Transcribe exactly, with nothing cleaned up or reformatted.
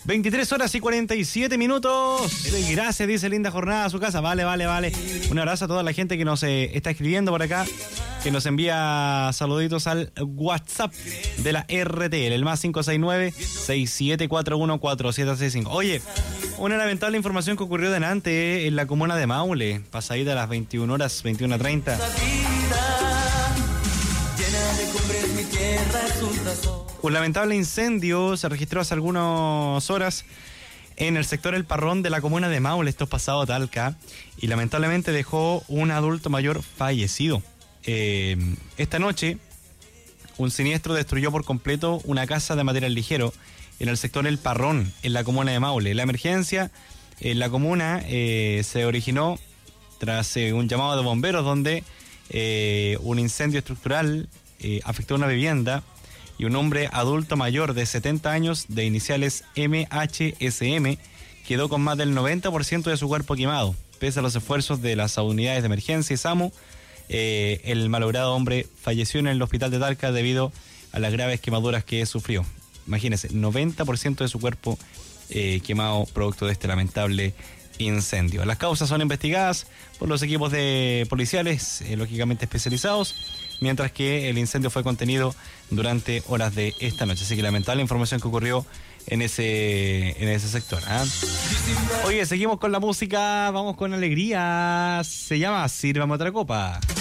veintitrés horas y cuarenta y siete minutos. Gracias, dice linda jornada a su casa. Vale, vale, vale. Un abrazo a toda la gente que nos eh, está escribiendo por acá, que nos envía saluditos al WhatsApp de la R T L, el más cinco seis nueve, seis siete cuatro uno, cuatro siete seis cinco. Oye, una lamentable información que ocurrió delante eh, en la comuna de Maule, pasadita a las veintiuna horas, veintiuna treinta. Un lamentable incendio se registró hace algunas horas en el sector El Parrón de la comuna de Maule, esto es pasado Talca, y lamentablemente dejó un adulto mayor fallecido. Eh, esta noche, un siniestro destruyó por completo una casa de material ligero en el sector El Parrón, en la comuna de Maule. La emergencia en la comuna eh, se originó tras eh, un llamado de bomberos donde eh, un incendio estructural eh, afectó una vivienda y un hombre adulto mayor de setenta años de iniciales M H S M quedó con más del noventa por ciento de su cuerpo quemado. Pese a los esfuerzos de las unidades de emergencia y SAMU, eh, el malogrado hombre falleció en el hospital de Talca debido a las graves quemaduras que sufrió. Imagínense, noventa por ciento de su cuerpo eh, quemado producto de este lamentable incendio. Las causas son investigadas por los equipos de policiales, eh, lógicamente especializados, mientras que el incendio fue contenido durante horas de esta noche. Así que lamentable información que ocurrió en ese, en ese sector. ¿eh? Oye, seguimos con la música, vamos con alegría. Se llama Sírvame otra copa.